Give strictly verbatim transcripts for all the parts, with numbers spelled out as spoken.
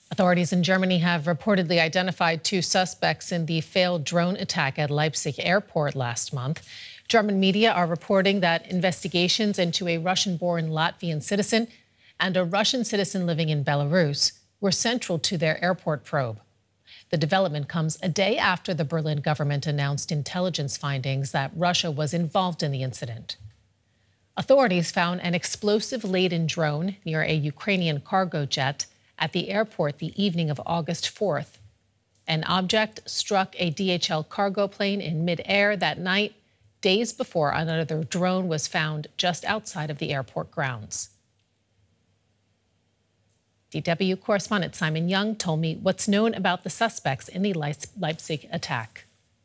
Authorities in Germany have reportedly identified two suspects in the failed drone attack at Leipzig airport last month. German media are reporting that investigations into a Russian-born Latvian citizen and a Russian citizen living in Belarus were central to their airport probe. The development comes a day after the Berlin government announced intelligence findings that Russia was involved in the incident. Authorities found an explosive-laden drone near a Ukrainian cargo jet at the airport the evening of August fourth. An object struck a D H L cargo plane in midair that night, days before another drone was found just outside of the airport grounds. D W correspondent Simon Young told me what's known about the suspects in the Leipzig attack.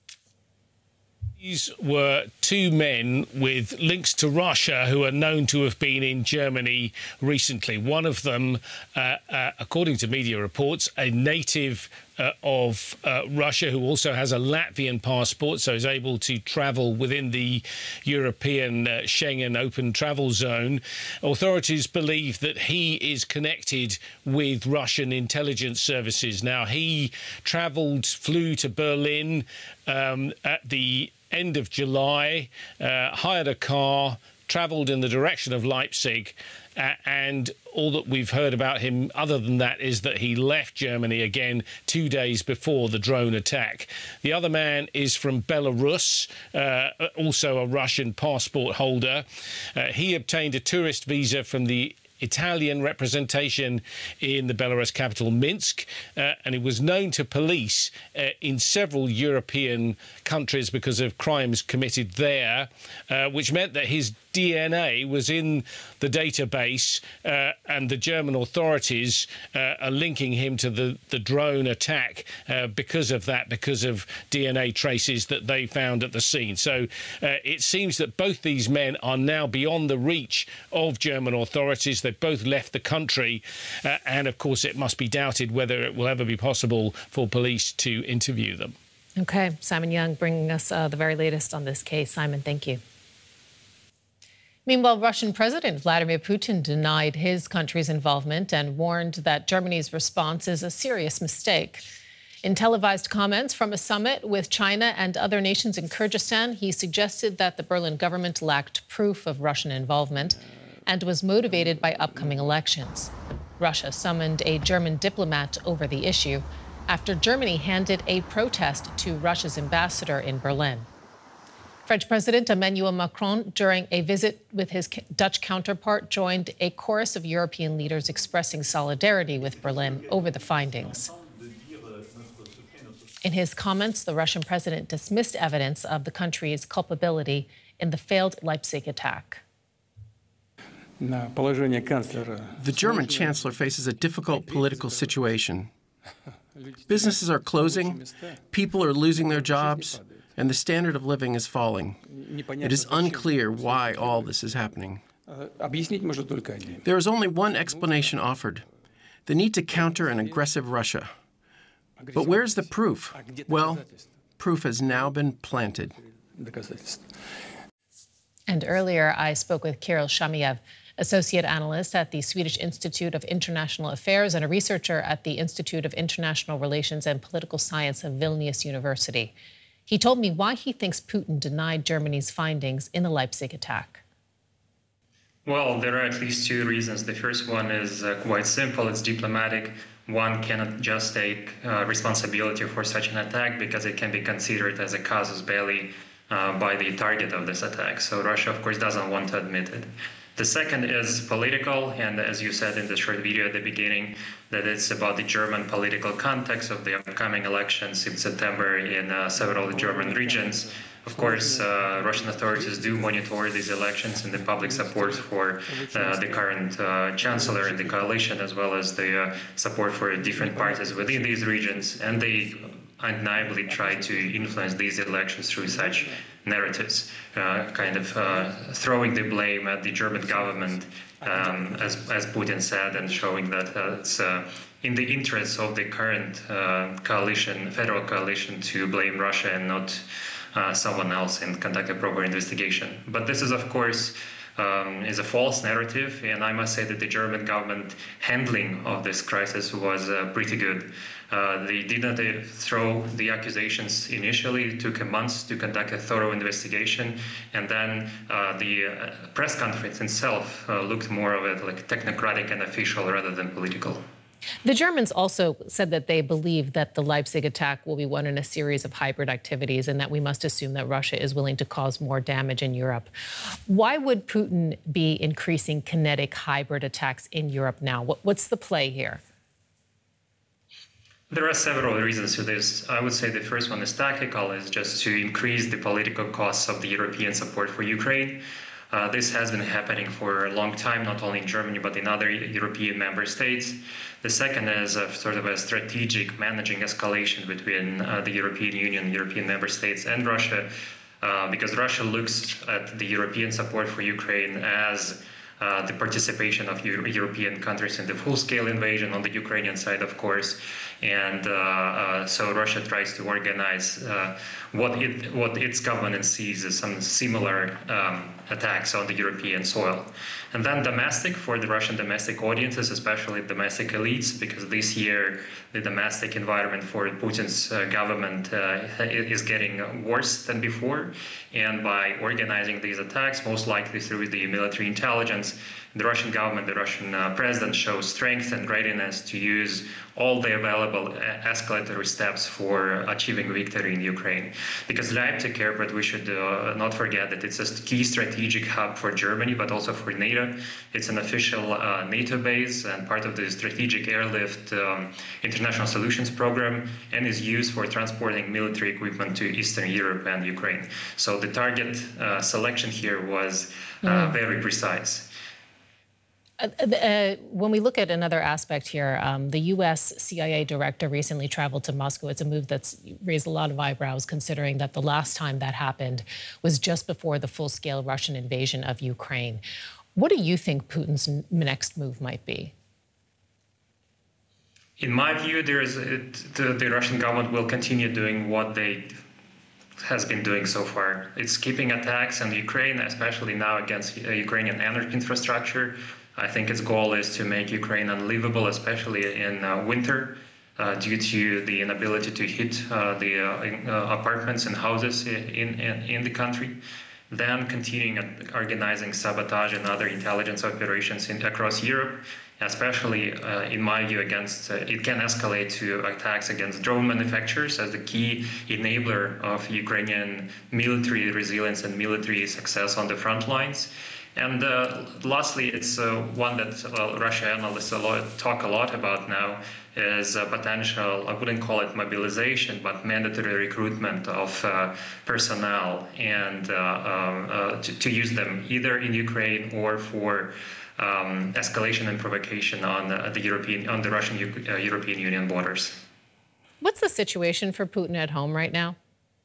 These were two men with links to Russia who are known to have been in Germany recently. One of them, uh, uh, according to media reports, a native uh, of uh, Russia who also has a Latvian passport, so is able to travel within the European uh, Schengen open travel zone. Authorities believe that he is connected with Russian intelligence services. Now, he travelled, flew to Berlin um, at the end of July, uh, hired a car, travelled in the direction of Leipzig, uh, and all that we've heard about him other than that is that he left Germany again two days before the drone attack. The other man is from Belarus, uh, also a Russian passport holder. Uh, he obtained a tourist visa from the Italian representation in the Belarus capital, Minsk, uh, and it was known to police uh, in several European countries because of crimes committed there, uh, which meant that his D N A was in the database, uh, and the German authorities uh, are linking him to the, the drone attack uh, because of that, because of D N A traces that they found at the scene. So uh, it seems that both these men are now beyond the reach of German authorities. They've both left the country, uh, and of course it must be doubted whether it will ever be possible for police to interview them. OK, Simon Young bringing us uh, the very latest on this case. Simon, thank you. Meanwhile, Russian President Vladimir Putin denied his country's involvement and warned that Germany's response is a serious mistake. In televised comments from a summit with China and other nations in Kyrgyzstan, he suggested that the Berlin government lacked proof of Russian involvement and was motivated by upcoming elections. Russia summoned a German diplomat over the issue after Germany handed a protest to Russia's ambassador in Berlin. French President Emmanuel Macron, during a visit with his Dutch counterpart, joined a chorus of European leaders expressing solidarity with Berlin over the findings. In his comments, the Russian president dismissed evidence of the country's culpability in the failed Leipzig attack. The German chancellor faces a difficult political situation. Businesses are closing, people are losing their jobs, and the standard of living is falling. It is unclear why all this is happening. There is only one explanation offered: the need to counter an aggressive Russia. But where's the proof? Well, proof has now been planted. And earlier, I spoke with Kirill Shamiev, associate analyst at the Swedish Institute of International Affairs and a researcher at the Institute of International Relations and Political Science of Vilnius University. He told me why he thinks Putin denied Germany's findings in the Leipzig attack. Well, there are at least two reasons. The first one is uh, quite simple. It's diplomatic. One cannot just take uh, responsibility for such an attack because it can be considered as a casus belli uh, by the target of this attack. So Russia, of course, doesn't want to admit it. The second is political, and as you said in the short video at the beginning, that it's about the German political context of the upcoming elections in September in uh, several German regions. Of course, uh, Russian authorities do monitor these elections and the public support for uh, the current uh, chancellor and the coalition, as well as the uh, support for different parties within these regions, and they undeniably try to influence these elections through such narratives, uh, kind of uh, throwing the blame at the German government, um, as, as Putin said, and showing that uh, it's uh, in the interests of the current uh, coalition, federal coalition, to blame Russia and not uh, someone else and conduct a proper investigation. But this is, of course, um, is a false narrative, and I must say that the German government handling of this crisis was uh, pretty good. Uh, they did not uh, throw the accusations initially. It took a month to conduct a thorough investigation, and then uh, the uh, press conference itself uh, looked more of it like technocratic and official rather than political. The Germans also said that they believe that the Leipzig attack will be one in a series of hybrid activities and that we must assume that Russia is willing to cause more damage in Europe. Why would Putin be increasing kinetic hybrid attacks in Europe now? What, what's the play here? There are several reasons to this. I would say the first one is tactical, is just to increase the political costs of the European support for Ukraine. Uh, this has been happening for a long time, not only in Germany, but in other European member states. The second is a sort of a strategic managing escalation between uh, the European Union, European member states, and Russia, uh, because Russia looks at the European support for Ukraine as uh, the participation of Euro European countries in the full-scale invasion on the Ukrainian side, of course. And uh, uh, so Russia tries to organize uh, what it what its government sees as some similar um, attacks on the European soil. And then domestic, for the Russian domestic audiences, especially domestic elites, because this year the domestic environment for Putin's uh, government uh, is getting worse than before. And by organizing these attacks, most likely through the military intelligence, the Russian government, the Russian uh, president shows strength and readiness to use all the available escalatory steps for achieving victory in Ukraine. Because Leipzig airport, we should uh, not forget that it's a key strategic hub for Germany, but also for NATO. It's an official uh, NATO base and part of the strategic airlift um, international solutions program, and is used for transporting military equipment to Eastern Europe and Ukraine. So the target uh, selection here was uh, mm. very precise. Uh, uh, when we look at another aspect here, um, the U S C I A director recently traveled to Moscow. It's a move that's raised a lot of eyebrows, considering that the last time that happened was just before the full-scale Russian invasion of Ukraine. What do you think Putin's next move might be? In my view, there is it, the, the Russian government will continue doing what they has been doing so far. It's keeping attacks on Ukraine, especially now against uh, Ukrainian energy infrastructure. I think its goal is to make Ukraine unlivable, especially in uh, winter, uh, due to the inability to heat uh, the uh, in, uh, apartments and houses in, in, in the country. Then continuing organizing sabotage and other intelligence operations in, across Europe, especially, uh, in my view, against uh, it can escalate to attacks against drone manufacturers as the key enabler of Ukrainian military resilience and military success on the front lines. And uh, lastly, it's uh, one that uh, Russia analysts a lot, talk a lot about now, is a potential, I wouldn't call it mobilization, but mandatory recruitment of uh, personnel and uh, uh, to, to use them either in Ukraine or for um, escalation and provocation on uh, the European, on the Russian uh, European Union borders. What's the situation for Putin at home right now?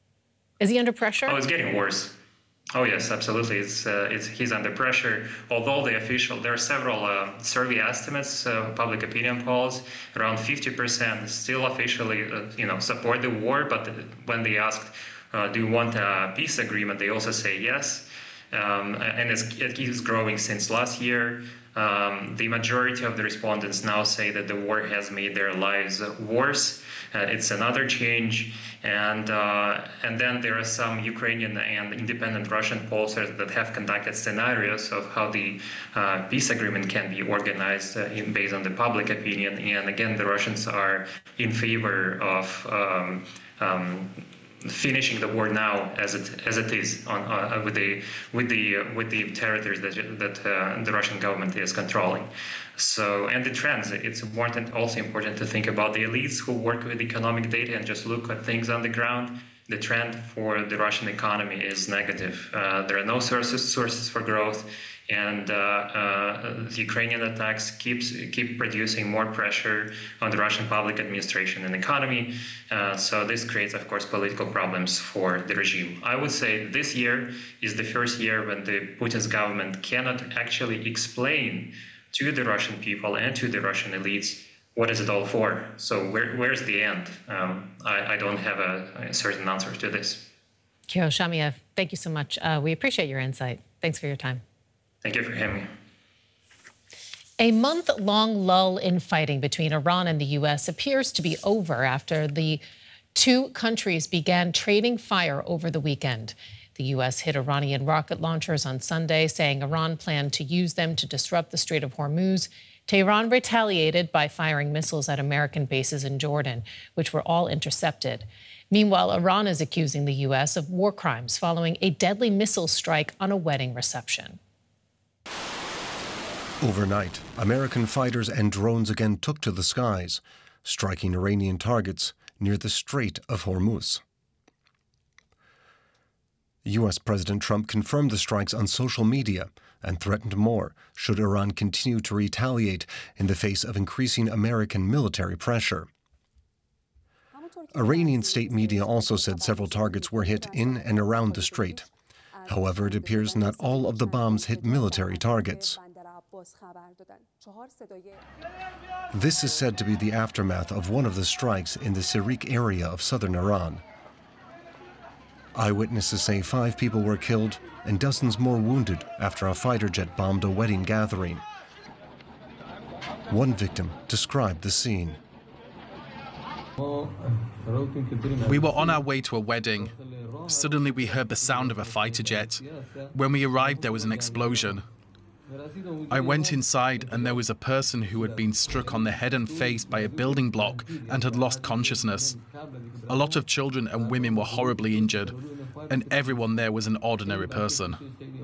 Is he under pressure? Oh, it's getting worse. Oh yes, absolutely. It's, uh, it's he's under pressure. Although the official, there are several uh, survey estimates, uh, public opinion polls. Around fifty percent still officially, uh, you know, support the war. But when they asked, uh, "Do you want a peace agreement?" they also say yes. Um, and it's, it keeps growing since last year. Um, the majority of the respondents now say that the war has made their lives worse. Uh, it's another change. And uh, and then there are some Ukrainian and independent Russian pollsters that have conducted scenarios of how the uh, peace agreement can be organized uh, in, based on the public opinion. And again, the Russians are in favor of um, um, finishing the war now as it as it is on uh, with the with the uh, with the territories that that uh, the Russian government is controlling. So, and the trends, it's important, also important to think about the elites who work with economic data and just look at things on the ground. The trend for the Russian economy is negative. Uh, there are no sources sources for growth, and uh, uh, the Ukrainian attacks keeps keep producing more pressure on the Russian public administration and economy. Uh, so this creates, of course, political problems for the regime. I would say this year is the first year when the Putin's government cannot actually explain to the Russian people and to the Russian elites what is it all for. So where, where's the end? Um, I, I don't have a, a certain answer to this. Kirill Shamiev, thank you so much. Uh, we appreciate your insight. Thanks for your time. Thank you for having me. A month-long lull in fighting between Iran and the U S appears to be over after the two countries began trading fire over the weekend. The U S hit Iranian rocket launchers on Sunday, saying Iran planned to use them to disrupt the Strait of Hormuz. Tehran retaliated by firing missiles at American bases in Jordan, which were all intercepted. Meanwhile, Iran is accusing the U S of war crimes following a deadly missile strike on a wedding reception. Overnight, American fighters and drones again took to the skies, striking Iranian targets near the Strait of Hormuz. U S President Trump confirmed the strikes on social media and threatened more should Iran continue to retaliate in the face of increasing American military pressure. Iranian state media also said several targets were hit in and around the strait. However, it appears not all of the bombs hit military targets. This is said to be the aftermath of one of the strikes in the Sirik area of southern Iran. Eyewitnesses say five people were killed and dozens more wounded after a fighter jet bombed a wedding gathering. One victim described the scene. We were on our way to a wedding. Suddenly we heard the sound of a fighter jet. When we arrived, there was an explosion. I went inside and there was a person who had been struck on the head and face by a building block and had lost consciousness. A lot of children and women were horribly injured, and everyone there was an ordinary person.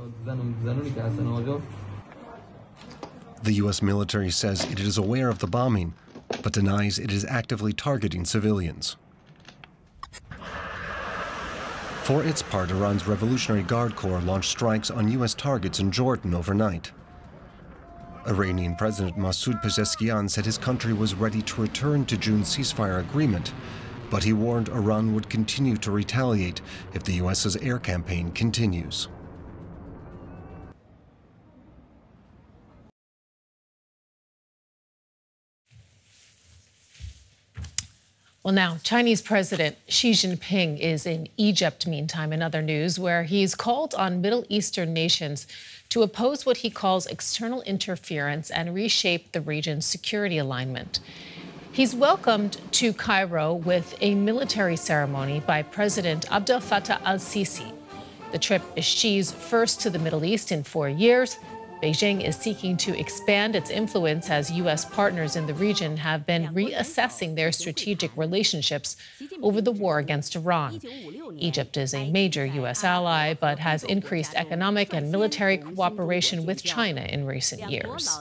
The U S military says it is aware of the bombing, but denies it is actively targeting civilians. For its part, Iran's Revolutionary Guard Corps launched strikes on U S targets in Jordan overnight. Iranian President Masoud Pezeshkian said his country was ready to return to June's ceasefire agreement, but he warned Iran would continue to retaliate if the U S's air campaign continues. Well, now, Chinese President Xi Jinping is in Egypt, meantime, in other news, where he's called on Middle Eastern nations to oppose what he calls external interference and reshape the region's security alignment. He's welcomed to Cairo with a military ceremony by President Abdel Fattah al-Sisi. The trip is Xi's first to the Middle East in four years. Beijing is seeking to expand its influence as U S partners in the region have been reassessing their strategic relationships over the war against Iran. Egypt is a major U S ally, but has increased economic and military cooperation with China in recent years.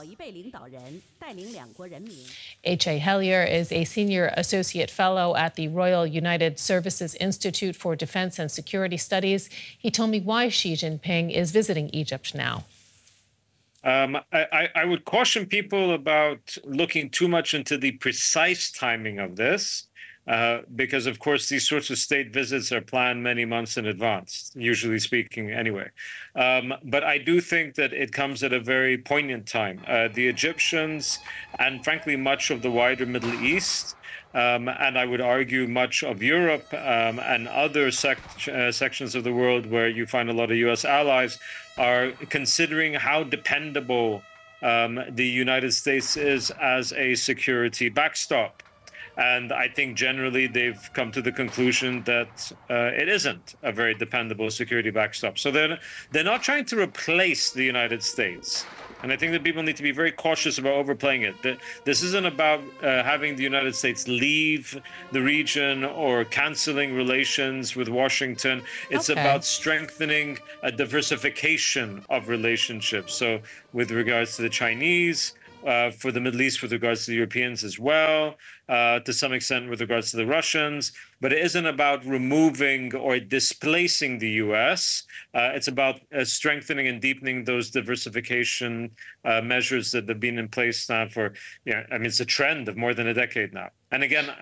H A Hellier is a senior associate fellow at the Royal United Services Institute for Defense and Security Studies. He told me why Xi Jinping is visiting Egypt now. Um, I, I would caution people about looking too much into the precise timing of this, uh, because, of course, these sorts of state visits are planned many months in advance, usually speaking anyway. Um, but I do think that it comes at a very poignant time. Uh, the Egyptians and, frankly, much of the wider Middle East, Um, and I would argue much of Europe um, and other sec uh, sections of the world where you find a lot of U S allies are considering how dependable um, the United States is as a security backstop. And I think generally they've come to the conclusion that uh, it isn't a very dependable security backstop. So they're, they're not trying to replace the United States. And I think that people need to be very cautious about overplaying it. This isn't about uh, having the United States leave the region or canceling relations with Washington. It's okay. about strengthening a diversification of relationships. So with regards to the Chinese, Uh, for the Middle East with regards to the Europeans as well, uh, to some extent with regards to the Russians. But it isn't about removing or displacing the U S. Uh, it's about uh, strengthening and deepening those diversification uh, measures that have been in place now for, you know, I mean, it's a trend of more than a decade now. And again,